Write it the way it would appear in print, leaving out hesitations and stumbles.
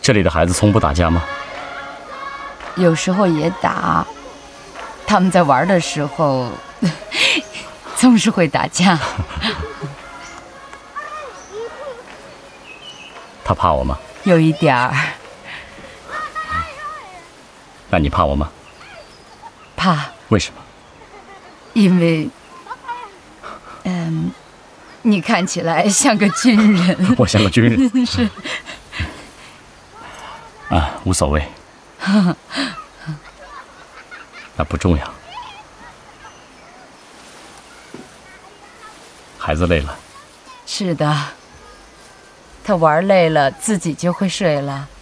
这里的孩子从不打架吗？ 有时候也打。他们在玩的时候，总是会打架。 他怕我吗？ 有一点儿。 那你怕我吗？ 怕。 为什么？ 因为，你看起来像个军人。 我像个军人。 是。 啊，无所谓。那不重要。孩子累了。 是的。他玩累了，自己就会睡了。